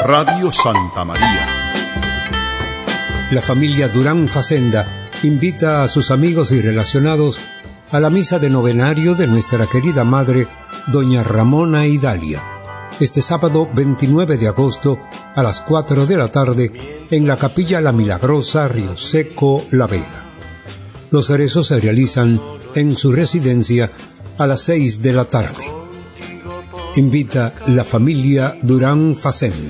Radio Santa María. La familia Durán Facenda invita a sus amigos y relacionados a la misa de novenario de nuestra querida madre, doña Ramona Idalia, este sábado 29 de agosto a las 4 de la tarde en la Capilla La Milagrosa, Río Seco, La Vega. Los rezos se realizan en su residencia a las 6 de la tarde. Invita la familia Durán Facenda.